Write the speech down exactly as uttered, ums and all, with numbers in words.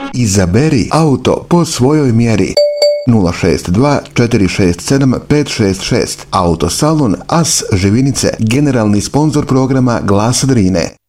Izaberi auto po svojoj mjeri. nula šest dva četiri šest sedam pet šest šest. Autosalon As Živinice, generalni sponzor programa Glas Drine.